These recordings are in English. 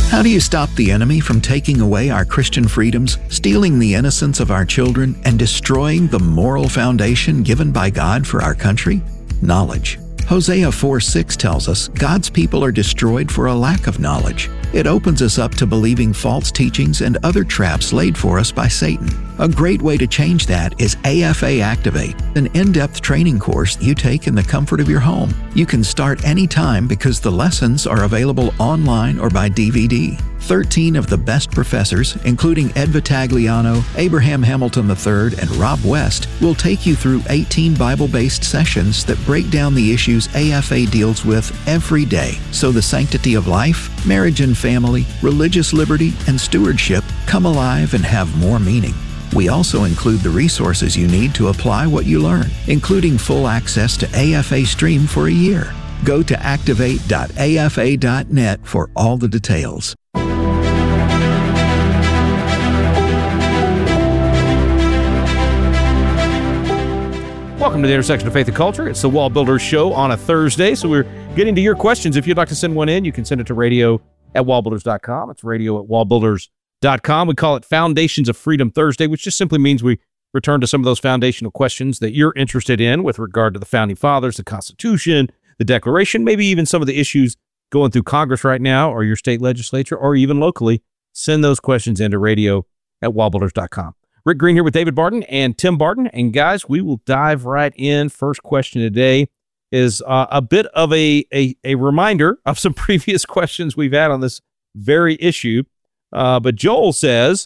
How do you stop the enemy from taking away our Christian freedoms, stealing the innocence of our children, and destroying the moral foundation given by God for our country? Knowledge. Hosea 4:6 tells us God's people are destroyed for a lack of knowledge. It opens us up to believing false teachings and other traps laid for us by Satan. A great way to change that is AFA Activate, an in-depth training course you take in the comfort of your home. You can start anytime because the lessons are available online or by DVD. 13 of the best professors, including Ed Vitagliano, Abraham Hamilton III, and Rob West, will take you through 18 Bible-based sessions that break down the issues AFA deals with every day, so the sanctity of life, marriage and family, religious liberty, and stewardship come alive and have more meaning. We also include the resources you need to apply what you learn, including full access to AFA Stream for a year. Go to activate.afa.net for all the details. Welcome to the Intersection of Faith and Culture. It's the Wall Builders Show on a Thursday, so we're getting to your questions. If you'd like to send one in, you can send it to radio@wallbuilders.com. It's radio@wallbuilders.com. We call it Foundations of Freedom Thursday, which just simply means we return to some of those foundational questions that you're interested in with regard to the Founding Fathers, the Constitution, the Declaration, maybe even some of the issues going through Congress right now or your state legislature or even locally. Send those questions into radio@wallbuilders.com. Rick Green here with David Barton and Tim Barton. And guys, we will dive right in. First question today is a bit of a reminder of some previous questions we've had on this very issue. But Joel says,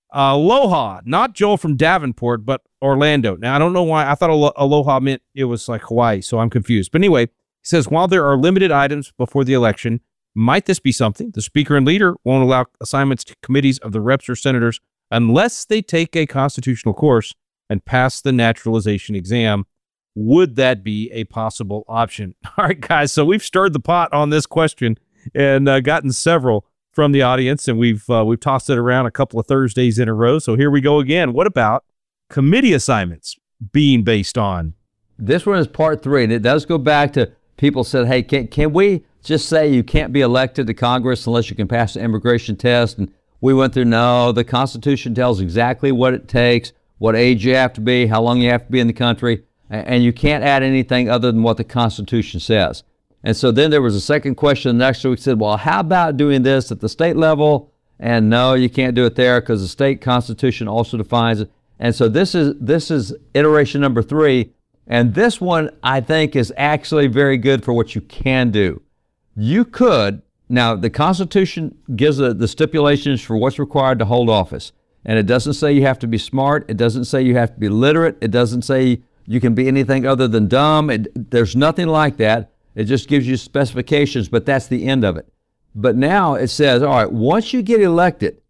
aloha, not Joel from Davenport, but Orlando. Now, I don't know why. I thought aloha meant it was like Hawaii, so I'm confused. But anyway, he says, while there are limited items before the election, might this be something? The speaker and leader won't allow assignments to committees of the reps or senators unless they take a constitutional course and pass the naturalization exam. Would that be a possible option? All right, guys, so we've stirred the pot on this question and gotten several from the audience, and we've tossed it around a couple of Thursdays in a row. So here we go again. What about committee assignments being based on? This one is part 3, and it does go back to people said, hey, can we just say you can't be elected to Congress unless you can pass the immigration test? And we went through, no, the Constitution tells exactly what it takes, what age you have to be, how long you have to be in the country, and you can't add anything other than what the Constitution says. And so then there was a second question next week said, well, how about doing this at the state level? And no, you can't do it there because the state constitution also defines it. And so this is iteration number 3. And this one, I think, is actually very good for what you can do. You could, now the Constitution gives the stipulations for what's required to hold office. And it doesn't say you have to be smart. It doesn't say you have to be literate. It doesn't say you can be anything other than dumb. There's nothing like that. It just gives you specifications, but that's the end of it. But now it says, all right, once you get elected,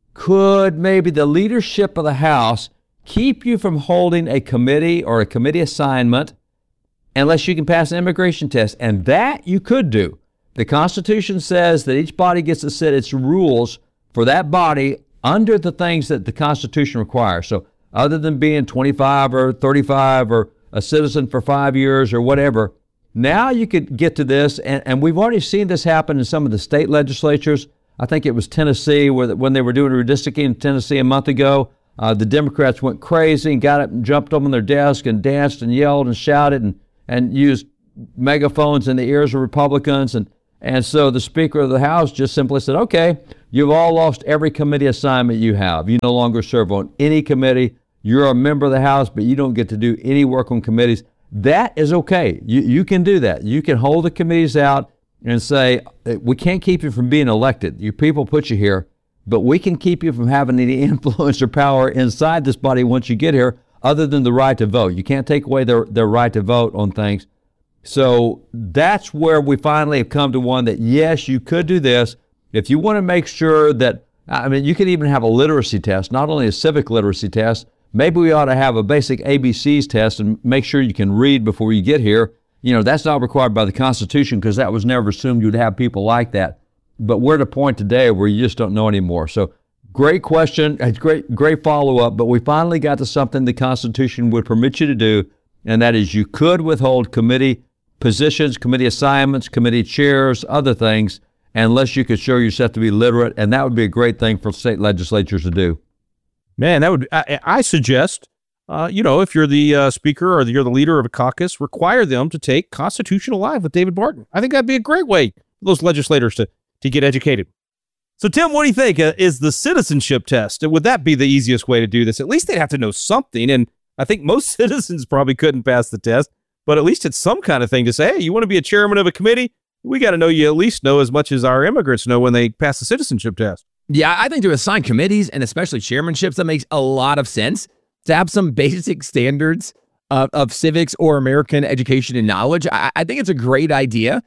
could maybe the leadership of the House keep you from holding a committee or a committee assignment unless you can pass an immigration test? And that you could do. The Constitution says that each body gets to set its rules for that body under the things that the Constitution requires. So other than being 25 or 35 or a citizen for 5 years or whatever, now you could get to this, and we've already seen this happen in some of the state legislatures. I think it was Tennessee, when they were doing redistricting in Tennessee a month ago, the Democrats went crazy and got up and jumped up on their desk and danced and yelled and shouted and used megaphones in the ears of Republicans. And so the Speaker of the House just simply said, okay, you've all lost every committee assignment you have. You no longer serve on any committee. You're a member of the House, but you don't get to do any work on committees. That is okay. You can do that. You can hold the committees out and say, we can't keep you from being elected. Your people put you here, but we can keep you from having any influence or power inside this body once you get here, other than the right to vote. You can't take away their right to vote on things. So that's where we finally have come to one that, yes, you could do this. If you want to make sure that, I mean, you could even have a literacy test, not only a civic literacy test. Maybe we ought to have a basic ABCs test and make sure you can read before you get here. You know, that's not required by the Constitution because that was never assumed you'd have people like that. But we're at a point today where you just don't know anymore. So great question, great follow-up, but we finally got to something the Constitution would permit you to do, and that is you could withhold committee positions, committee assignments, committee chairs, other things, unless you could show yourself to be literate, and that would be a great thing for state legislatures to do. Man, that would, I suggest, if you're the speaker or you're the leader of a caucus, require them to take Constitutional Live with David Barton. I think that'd be a great way for those legislators to get educated. So, Tim, what do you think? Is the citizenship test, would that be the easiest way to do this? At least they'd have to know something, and I think most citizens probably couldn't pass the test, but at least it's some kind of thing to say, hey, you want to be a chairman of a committee? We got to know you at least know as much as our immigrants know when they pass the citizenship test. Yeah, I think to assign committees and especially chairmanships, that makes a lot of sense. To have some basic standards of civics or American education and knowledge, I think it's a great idea.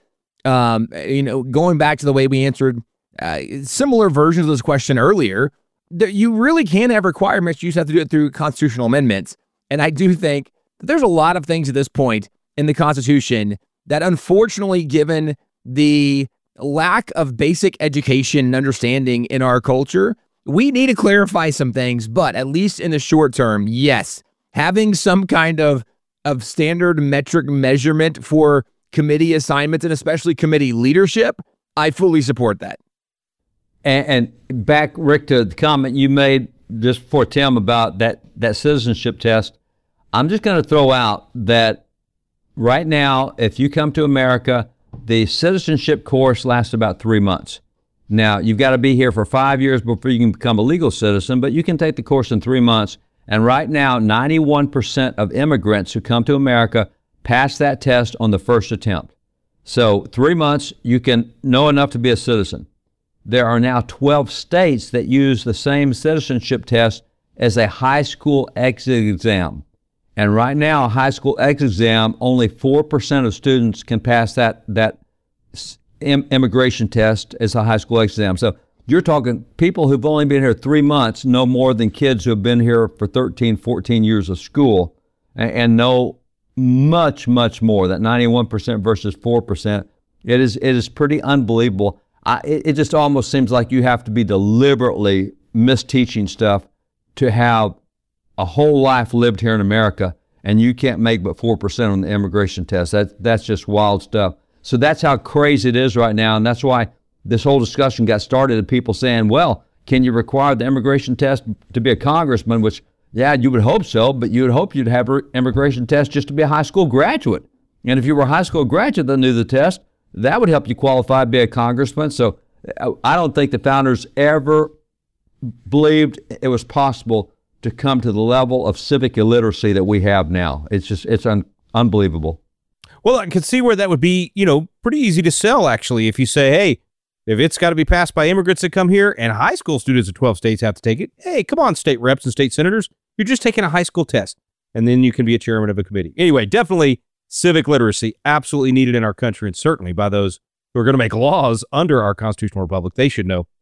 Going back to the way we answered similar versions of this question earlier, you really can have requirements. You just have to do it through constitutional amendments. And I do think that there's a lot of things at this point in the Constitution that, unfortunately, given the lack of basic education and understanding in our culture, we need to clarify some things. But at least in the short term, yes, having some kind of standard metric measurement for committee assignments and especially committee leadership, I fully support that. And back, Rick, to the comment you made just before Tim about that citizenship test, I'm just going to throw out that right now, if you come to America, the citizenship course lasts about 3 months. Now, you've got to be here for 5 years before you can become a legal citizen, but you can take the course in 3 months. And right now, 91% of immigrants who come to America pass that test on the first attempt. So 3 months, you can know enough to be a citizen. There are now 12 states that use the same citizenship test as a high school exit exam. And right now, a high school exit exam, only 4% of students can pass that immigration test as a high school exam. So you're talking people who've only been here 3 months know more than kids who have been here for 13, 14 years of school and know much, much more. That 91% versus 4%, it is pretty unbelievable. It just almost seems like you have to be deliberately misteaching stuff to have a whole life lived here in America, and you can't make but 4% on the immigration test. That's just wild stuff. So that's how crazy it is right now, and that's why this whole discussion got started of people saying, well, can you require the immigration test to be a congressman, which, yeah, you would hope so, but you would hope you'd have an immigration test just to be a high school graduate. And if you were a high school graduate that knew the test, that would help you qualify to be a congressman. So I don't think the founders ever believed it was possible to come to the level of civic illiteracy that we have now. It's unbelievable. Well, I can see where that would be, pretty easy to sell, actually, if you say, hey, if it's got to be passed by immigrants that come here and high school students in 12 states have to take it, hey, come on, state reps and state senators, you're just taking a high school test, and then you can be a chairman of a committee. Anyway, definitely civic literacy, absolutely needed in our country, and certainly by those who are going to make laws under our constitutional republic. They should know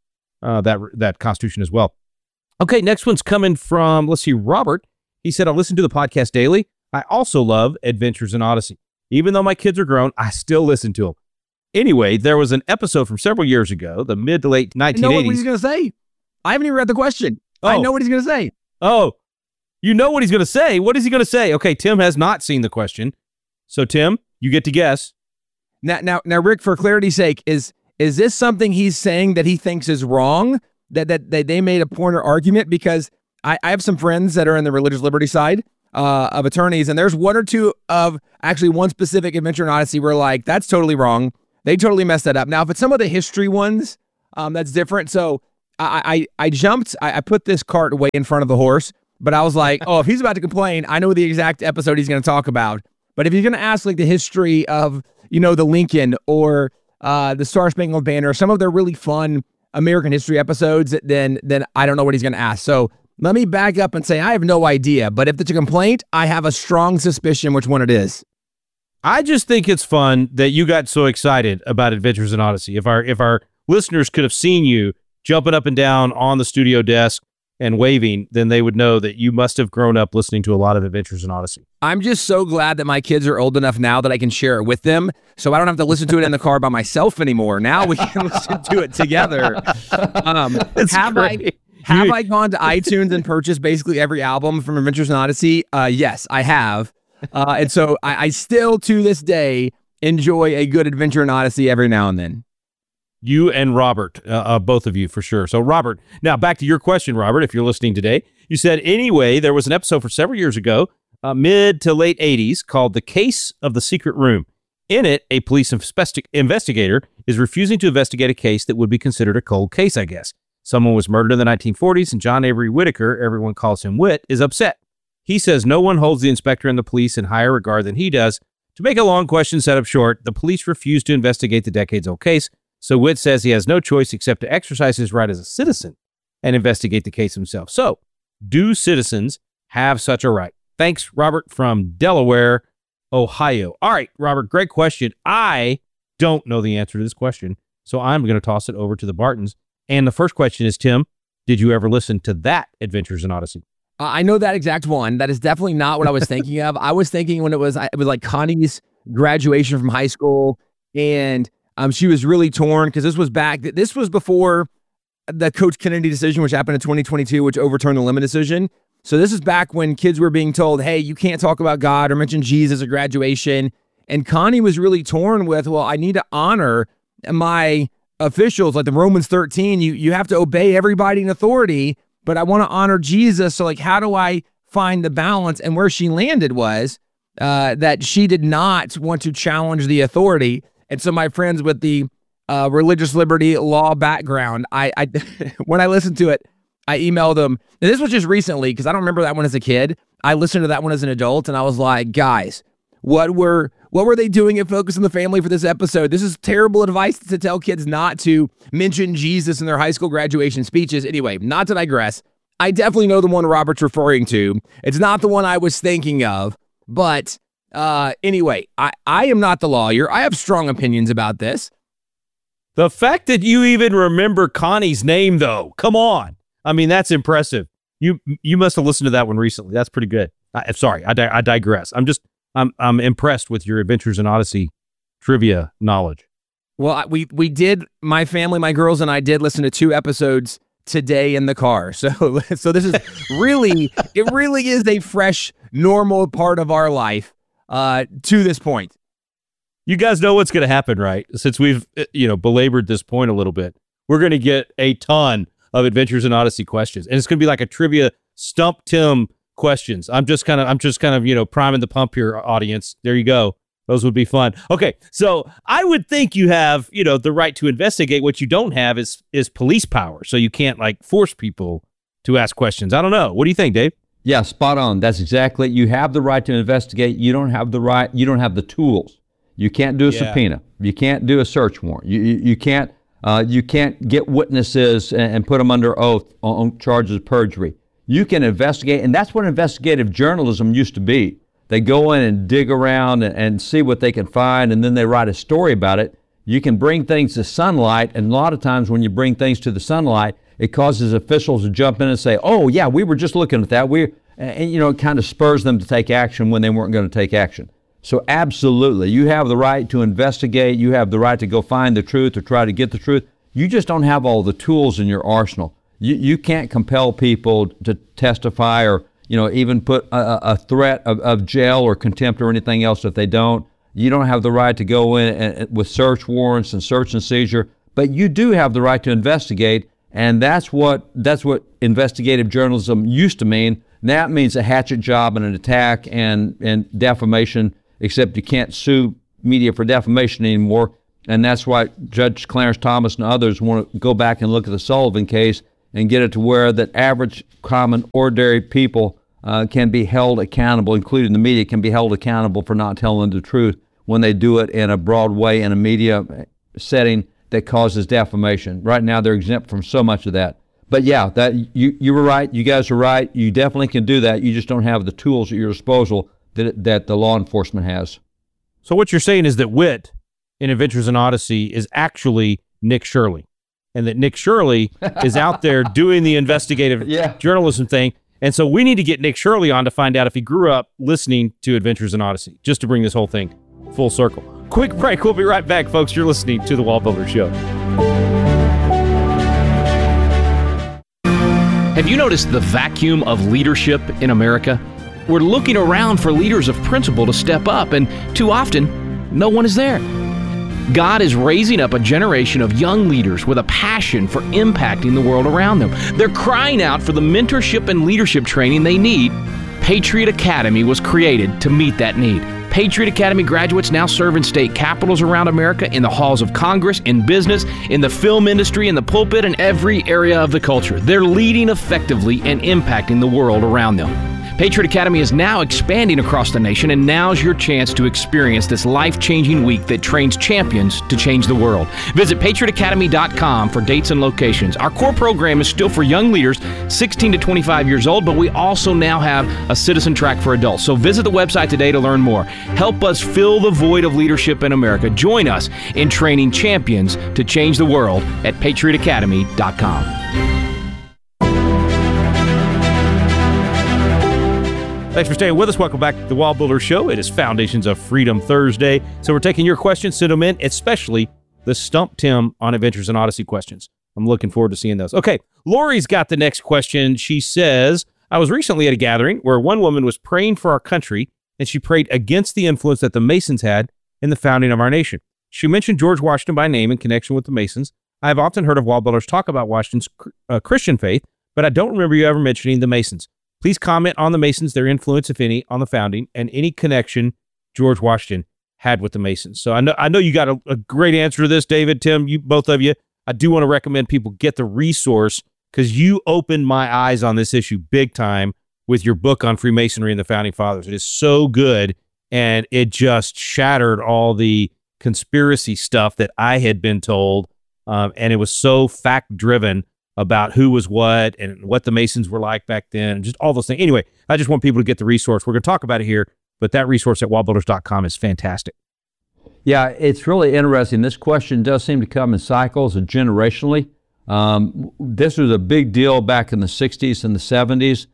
that Constitution as well. Okay, next one's coming from, let's see, Robert. He said, I listen to the podcast daily. I also love Adventures in Odyssey. Even though my kids are grown, I still listen to them. Anyway, there was an episode from several years ago, the mid to late 1980s. I know what he's going to say. I haven't even read the question. Oh. I know what he's going to say. Oh, you know what he's going to say? What is he going to say? Okay, Tim has not seen the question. So, Tim, you get to guess. Now, Rick, for clarity's sake, is this something he's saying that he thinks is wrong? That they made a point or argument? Because I have some friends that are in the religious liberty side of attorneys, and there's one or two of actually one specific Adventure in Odyssey where like, that's totally wrong. They totally messed that up. Now, if it's some of the history ones, that's different. So I jumped, I put this cart way in front of the horse, but I was like, oh, if he's about to complain, I know the exact episode he's going to talk about. But if he's going to ask like the history of, the Lincoln or the Star Spangled Banner, some of their really fun American history episodes, then I don't know what he's going to ask. So let me back up and say I have no idea. But if it's a complaint, I have a strong suspicion which one it is. I just think it's fun that you got so excited about Adventures in Odyssey. If our listeners could have seen you jumping up and down on the studio desk and waving, then they would know that you must have grown up listening to a lot of Adventures in Odyssey. I'm just so glad that my kids are old enough now that I can share it with them, so I don't have to listen to it in the car by myself anymore. Now we can listen to it together. Have I gone to iTunes and purchased basically every album from Adventures in Odyssey? Yes, I have. And so I still, to this day, enjoy a good Adventure in Odyssey every now and then. You and Robert, both of you for sure. So Robert, now back to your question, Robert, if you're listening today. You said, anyway, there was an episode for several years ago, mid to late 80s, called The Case of the Secret Room. In it, a police investigator is refusing to investigate a case that would be considered a cold case, I guess. Someone was murdered in the 1940s, and John Avery Whitaker, everyone calls him Whit, is upset. He says no one holds the inspector and the police in higher regard than he does. To make a long question set up short, the police refuse to investigate the decades-old case, so Whit says he has no choice except to exercise his right as a citizen and investigate the case himself. So, do citizens have such a right? Thanks, Robert from Delaware, Ohio. All right, Robert, great question. I don't know the answer to this question, so I'm going to toss it over to the Bartons. And the first question is, Tim, did you ever listen to that Adventures in Odyssey? I know that exact one. That is definitely not what I was thinking of. I was thinking when it was like Connie's graduation from high school, and she was really torn because this was before the Coach Kennedy decision, which happened in 2022, which overturned the Lemon decision. So this is back when kids were being told, hey, you can't talk about God or mention Jesus at graduation. And Connie was really torn with, well, I need to honor my officials, like the Romans 13, you have to obey everybody in authority, but I want to honor Jesus. So like, how do I find the balance? And where she landed was that she did not want to challenge the authority. And so my friends with the religious liberty law background, I when I listened to it, I emailed them. And this was just recently because I don't remember that one as a kid. I listened to that one as an adult, and I was like, guys, what were they doing at Focus on the Family for this episode? This is terrible advice to tell kids not to mention Jesus in their high school graduation speeches. Anyway, not to digress, I definitely know the one Robert's referring to. It's not the one I was thinking of, but anyway, I am not the lawyer. I have strong opinions about this. The fact that you even remember Connie's name, though, come on. I mean, that's impressive. You must have listened to that one recently. That's pretty good. Sorry, I digress. I'm impressed with your Adventures in Odyssey trivia knowledge. Well, we did, my family, my girls and I did listen to 2 episodes today in the car. So this is really, it really is a fresh, normal part of our life to this point. You guys know what's going to happen, right? Since we've, belabored this point a little bit, we're going to get a ton of Adventures in Odyssey questions. And it's going to be like a trivia Stump Tim questions. I'm just kind of, priming the pump here, audience. There you go. Those would be fun. Okay, so I would think you have, the right to investigate. What you don't have is police power. So you can't force people to ask questions. I don't know. What do you think, Dave? Yeah, spot on. That's exactly it. You have the right to investigate. You don't have the right. You don't have the tools. You can't do a subpoena. You can't do a search warrant. You can't get witnesses and put them under oath on charges of perjury. You can investigate, and that's what investigative journalism used to be. They go in and dig around and see what they can find, and then they write a story about it. You can bring things to sunlight, and a lot of times when you bring things to the sunlight, it causes officials to jump in and say, oh, yeah, we were just looking at that. It kind of spurs them to take action when they weren't going to take action. So absolutely, you have the right to investigate. You have the right to go find the truth or try to get the truth. You just don't have all the tools in your arsenal. You can't compel people to testify or, even put a threat of jail or contempt or anything else if they don't. You don't have the right to go in with search warrants and search and seizure, but you do have the right to investigate, and that's what investigative journalism used to mean. Now it means a hatchet job and an attack and defamation, except you can't sue media for defamation anymore, and that's why Judge Clarence Thomas and others want to go back and look at the Sullivan case and get it to where that average, common, ordinary people can be held accountable, including the media, can be held accountable for not telling the truth when they do it in a broad way in a media setting that causes defamation. Right now, they're exempt from so much of that. But yeah, that you were right. You guys are right. You definitely can do that. You just don't have the tools at your disposal that the law enforcement has. So what you're saying is that Whit in Adventures in Odyssey is actually Nick Shirley, and that Nick Shirley is out there doing the investigative journalism thing. And so we need to get Nick Shirley on to find out if he grew up listening to Adventures in Odyssey, just to bring this whole thing full circle. Quick break. We'll be right back, folks. You're listening to The Wall Builder Show. Have you noticed the vacuum of leadership in America? We're looking around for leaders of principle to step up, and too often, no one is there. God is raising up a generation of young leaders with a passion for impacting the world around them. They're crying out for the mentorship and leadership training they need. Patriot Academy was created to meet that need. Patriot Academy graduates now serve in state capitals around America, in the halls of Congress, in business, in the film industry, in the pulpit, and every area of the culture. They're leading effectively and impacting the world around them. Patriot Academy is now expanding across the nation, and now's your chance to experience this life-changing week that trains champions to change the world. Visit patriotacademy.com for dates and locations. Our core program is still for young leaders 16 to 25 years old, but we also now have a citizen track for adults. So visit the website today to learn more. Help us fill the void of leadership in America. Join us in training champions to change the world at patriotacademy.com. Thanks for staying with us. Welcome back to the Wall Builder Show. It is Foundations of Freedom Thursday. So we're taking your questions. Send them in, especially the Stump Tim on Adventures in Odyssey questions. I'm looking forward to seeing those. Okay, Lori's got the next question. She says, I was recently at a gathering where one woman was praying for our country, and she prayed against the influence that the Masons had in the founding of our nation. She mentioned George Washington by name in connection with the Masons. I have often heard of wall builders talk about Washington's Christian faith, but I don't remember you ever mentioning the Masons. Please comment on the Masons, their influence, if any, on the founding, and any connection George Washington had with the Masons. So I know you got a great answer to this, David, Tim, you both of you. I do want to recommend people get the resource because you opened my eyes on this issue big time with your book on Freemasonry and the Founding Fathers. It is so good, and it just shattered all the conspiracy stuff that I had been told, and it was so fact-driven about who was what and what the Masons were like back then, and just all those things. Anyway, I just want people to get the resource. We're going to talk about it here, but that resource at wallbuilders.com is fantastic. Yeah, it's really interesting. This question does seem to come in cycles and generationally. This was a big deal back in the 60s and the 70s.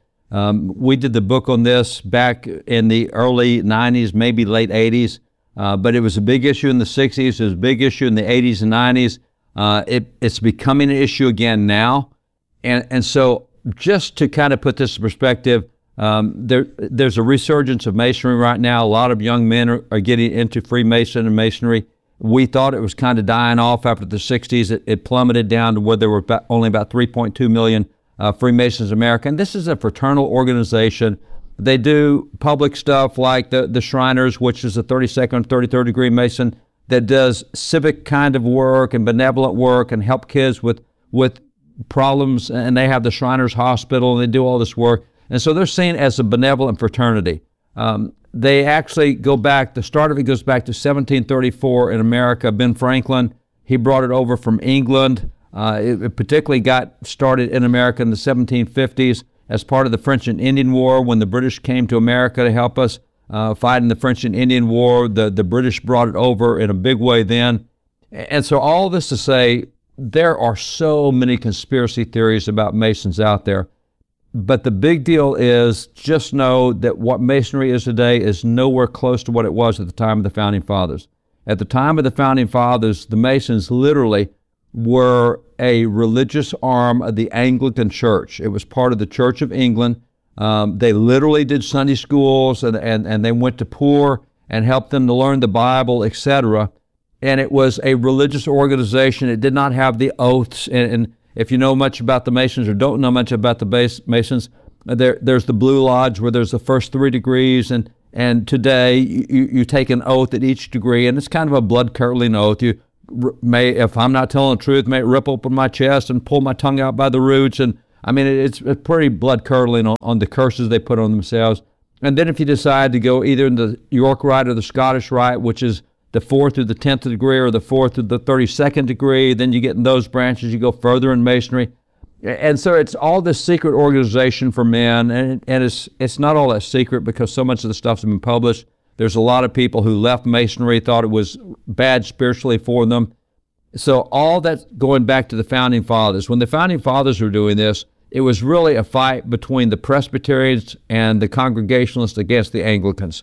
We did the book on this back in the early 90s, maybe late 80s, but it was a big issue in the 60s. It was a big issue in the 80s and 90s. It's becoming an issue again now. And so just to kind of put this in perspective, there's a resurgence of Masonry right now. A lot of young men are getting into Freemason and Masonry. We thought it was kind of dying off after the 60s. It plummeted down to where there were only about 3.2 million Freemasons in America. And this is a fraternal organization. They do public stuff like the Shriners, which is a 32nd, 33rd degree Mason, that does civic kind of work and benevolent work and help kids with problems, and they have the Shriners Hospital, and they do all this work. And so they're seen as a benevolent fraternity. They actually go back, the start of it goes back to 1734 in America. Ben Franklin, he brought it over from England. It particularly got started in America in the 1750s as part of the French and Indian War when the British came to America to help us fight in the French and Indian War. The British brought it over in a big way then. And so all this to say, there are so many conspiracy theories about Masons out there. But the big deal is just know that what Masonry is today is nowhere close to what it was at the time of the Founding Fathers. At the time of the Founding Fathers, the Masons literally were a religious arm of the Anglican Church. It was part of the Church of England. They literally did Sunday schools, and they went to poor and helped them to learn the Bible, etc. And it was a religious organization. It did not have the oaths. And if you know much about the Masons or don't know much about the Masons, there's the Blue Lodge where there's the first 3 degrees. And today you take an oath at each degree, and it's kind of a blood-curdling oath. You may, if I'm not telling the truth, may rip open my chest and pull my tongue out by the roots. And I mean, it's pretty blood-curdling on the curses they put on themselves. And then if you decide to go either in the York Rite or the Scottish Rite, which is the 4th through the 10th degree or the 4th through the 32nd degree, then you get in those branches, you go further in Masonry. And so it's all this secret organization for men, and it's not all that secret because so much of the stuff's been published. There's a lot of people who left Masonry, thought it was bad spiritually for them. So all that's going back to the Founding Fathers. When the Founding Fathers were doing this, it was really a fight between the Presbyterians and the Congregationalists against the Anglicans.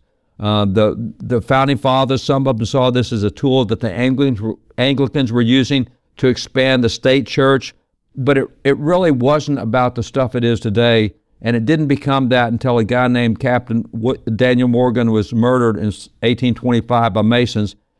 The Founding Fathers, some of them saw this as a tool that the Anglicans were using to expand the state church, but it really wasn't about the stuff it is today, and it didn't become that until a guy named Captain Daniel Morgan was murdered in 1825 by Masons,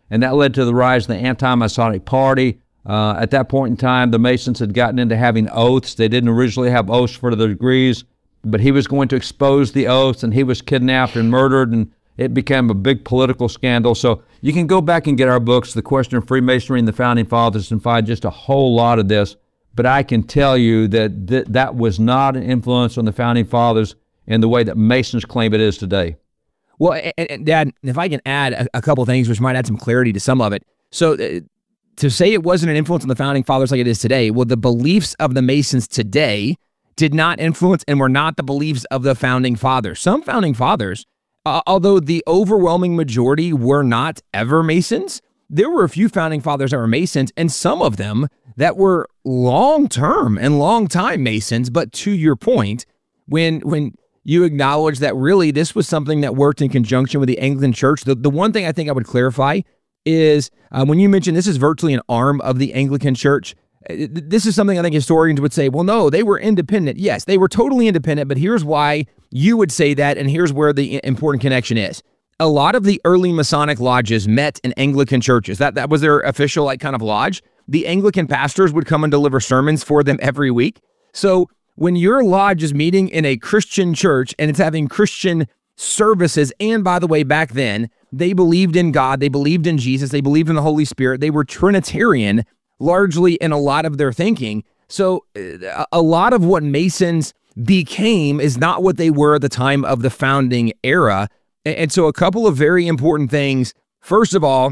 and that led to the rise of the anti-Masonic Party. At that point in time, the Masons had gotten into having oaths. They didn't originally have oaths for the degrees, but he was going to expose the oaths, and he was kidnapped and murdered, and it became a big political scandal. So you can go back and get our books, The Question of Freemasonry and the Founding Fathers, and find just a whole lot of this. But I can tell you that that was not an influence on the Founding Fathers in the way that Masons claim it is today. Well, and Dad, if I can add a couple things which might add some clarity to some of it. So to say it wasn't an influence on the Founding Fathers like it is today, well, the beliefs of the Masons today did not influence and were not the beliefs of the Founding Fathers. Some Founding Fathers, although the overwhelming majority were not ever Masons, there were a few Founding Fathers that were Masons, and some of them that were long-term and long-time Masons. But to your point, when you acknowledge that really this was something that worked in conjunction with the Anglican Church, the one thing I think I would clarify is when you mention this is virtually an arm of the Anglican Church, this is something I think historians would say, well, no, they were independent. Yes, they were totally independent, but here's why you would say that, and here's where the important connection is. A lot of the early Masonic lodges met in Anglican churches. That was their official kind of lodge. The Anglican pastors would come and deliver sermons for them every week. So when your lodge is meeting in a Christian church and it's having Christian services, and by the way, back then, they believed in God, they believed in Jesus, they believed in the Holy Spirit, they were Trinitarian largely in a lot of their thinking. So a lot of what Masons became is not what they were at the time of the founding era. And so a couple of very important things. First of all,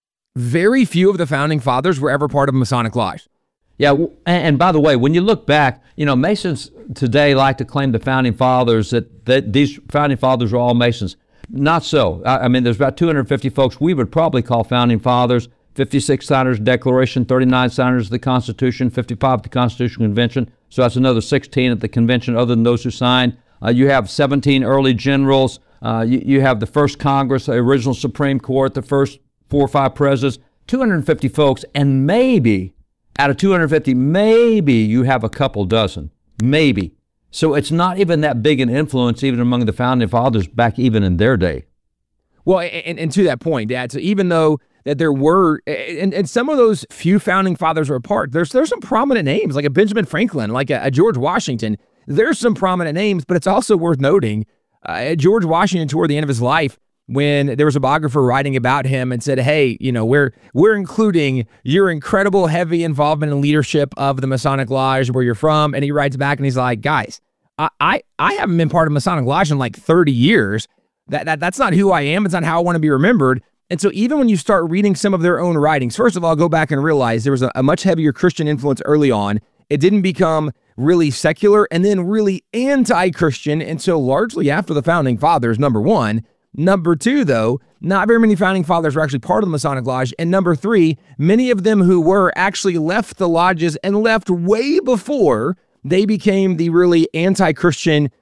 very few of the Founding Fathers were ever part of a Masonic lodge. Yeah, and by the way, when you look back, Masons today like to claim the Founding Fathers that these Founding Fathers were all Masons. Not so. I mean, there's about 250 folks we would probably call Founding Fathers, 56 signers of the Declaration, 39 signers of the Constitution, 55 at the Constitutional Convention. So that's another 16 at the convention other than those who signed. You have 17 early generals. You have the first Congress, the original Supreme Court, the first 4 or 5 presidents, 250 folks, and maybe out of 250, maybe you have a couple dozen, maybe. So it's not even that big an influence even among the Founding Fathers back even in their day. Well, and to that point, Dad, so even though that there were, and some of those few Founding Fathers were apart, there's some prominent names, like a Benjamin Franklin, like a George Washington. There's some prominent names, but it's also worth noting, George Washington, toward the end of his life, when there was a biographer writing about him and said, hey, we're including your incredible heavy involvement in leadership of the Masonic Lodge where you're from. And he writes back and he's like, guys, I haven't been part of Masonic Lodge in like 30 years. That's not who I am. It's not how I want to be remembered. And so even when you start reading some of their own writings, first of all, go back and realize there was a much heavier Christian influence early on. It didn't become really secular and then really anti-Christian until largely after the Founding Fathers, number one. Number two, though, not very many Founding Fathers were actually part of the Masonic Lodge. And number three, many of them who were actually left the lodges and left way before they became the really anti-Christian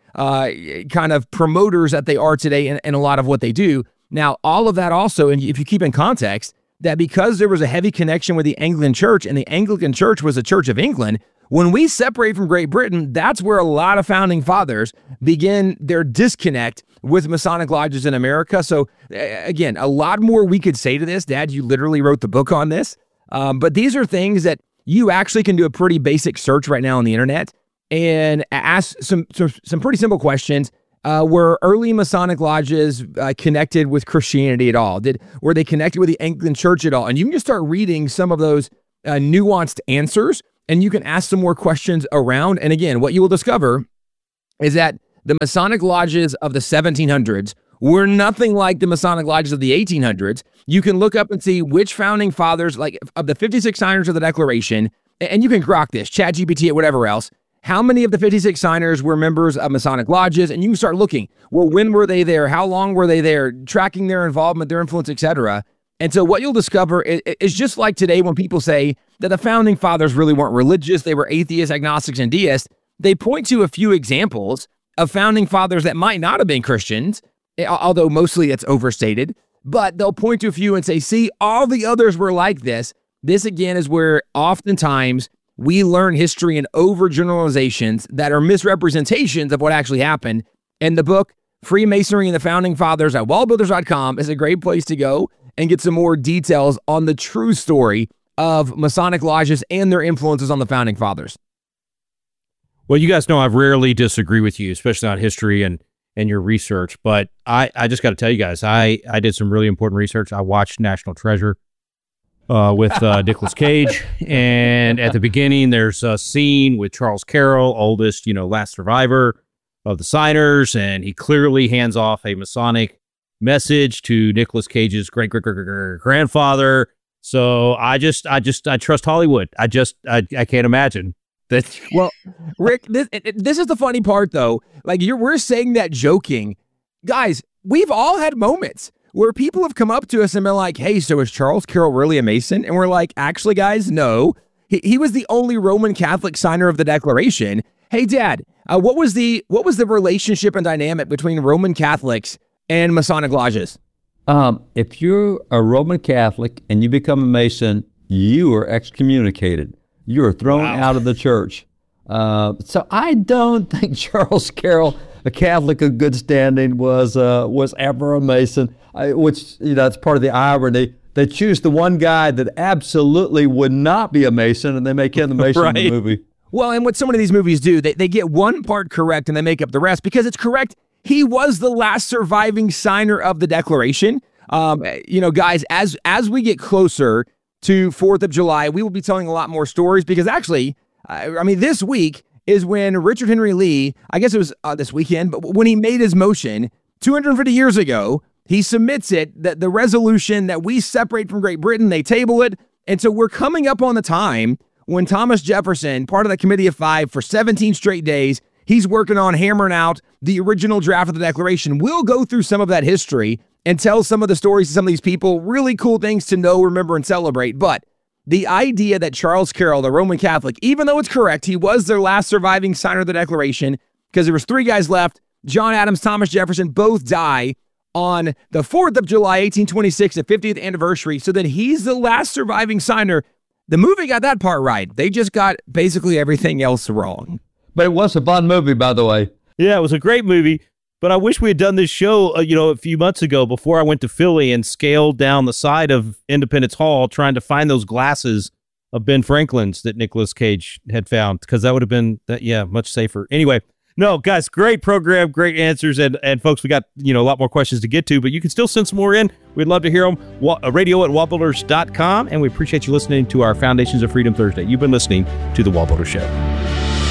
kind of promoters that they are today in a lot of what they do. Now, all of that also, and if you keep in context, that because there was a heavy connection with the Anglican Church, and the Anglican Church was a Church of England, when we separate from Great Britain, that's where a lot of Founding Fathers begin their disconnect with Masonic lodges in America. So again, a lot more we could say to this. Dad, you literally wrote the book on this. But these are things that you actually can do a pretty basic search right now on the internet and ask some pretty simple questions. Were early Masonic lodges connected with Christianity at all? Were they connected with the Anglican Church at all? And you can just start reading some of those nuanced answers, and you can ask some more questions around. And again, what you will discover is that the Masonic lodges of the 1700s were nothing like the Masonic lodges of the 1800s. You can look up and see which Founding Fathers, like of the 56 signers of the Declaration, and you can grok this, ChatGPT or whatever else, how many of the 56 signers were members of Masonic lodges? And you can start looking, well, when were they there? How long were they there? Tracking their involvement, their influence, etc. And so what you'll discover is just like today when people say that the Founding Fathers really weren't religious, they were atheists, agnostics, and deists, they point to a few examples of Founding Fathers that might not have been Christians, although mostly it's overstated, but they'll point to a few and say, see, all the others were like this. This, again, is where oftentimes we learn history in overgeneralizations that are misrepresentations of what actually happened. And the book, Freemasonry and the Founding Fathers at wallbuilders.com is a great place to go and get some more details on the true story of Masonic lodges and their influences on the Founding Fathers. Well, you guys know I rarely disagree with you, especially on history and your research. But I just got to tell you guys, I did some really important research. I watched National Treasure with Nicolas Cage. And at the beginning, there's a scene with Charles Carroll, oldest, last survivor of the signers. And he clearly hands off a Masonic message to Nicolas Cage's great-great-great-grandfather. So I trust Hollywood. I can't imagine. Well, Rick, this is the funny part, though. Like, we're saying that joking. Guys, we've all had moments where people have come up to us and been like, hey, so is Charles Carroll really a Mason? And we're like, actually, guys, no. He was the only Roman Catholic signer of the Declaration. Hey, Dad, what was the relationship and dynamic between Roman Catholics and Masonic lodges? If you're a Roman Catholic and you become a Mason, you are excommunicated. You are thrown out of the church. So I don't think Charles Carroll, a Catholic of good standing, was ever a Mason. Which that's part of the irony. They choose the one guy that absolutely would not be a Mason, and they make him the Mason in the movie. Well, and what so many of these movies do, they get one part correct and they make up the rest because it's correct. He was the last surviving signer of the Declaration. Guys, as we get closer to 4th of July, we will be telling a lot more stories because actually, this week is when Richard Henry Lee, I guess it was this weekend, but when he made his motion 250 years ago, he submits it, that the resolution that we separate from Great Britain, they table it. And so we're coming up on the time when Thomas Jefferson, part of the Committee of Five for 17 straight days, he's working on hammering out the original draft of the Declaration. We'll go through some of that history and tell some of the stories to some of these people. Really cool things to know, remember, and celebrate. But the idea that Charles Carroll, the Roman Catholic, even though it's correct, he was their last surviving signer of the Declaration because there was 3 guys left. John Adams, Thomas Jefferson, both die on the 4th of July, 1826, the 50th anniversary. So then he's the last surviving signer. The movie got that part right. They just got basically everything else wrong. But it was a fun movie, by the way. Yeah, it was a great movie. But I wish we had done this show, a few months ago before I went to Philly and scaled down the side of Independence Hall trying to find those glasses of Ben Franklin's that Nicolas Cage had found, because that would have been, much safer. Anyway, no, guys, great program, great answers. And folks, we got, a lot more questions to get to, but you can still send some more in. We'd love to hear them. Radio@wallbuilders.com. And we appreciate you listening to our Foundations of Freedom Thursday. You've been listening to The Wall Builder Show.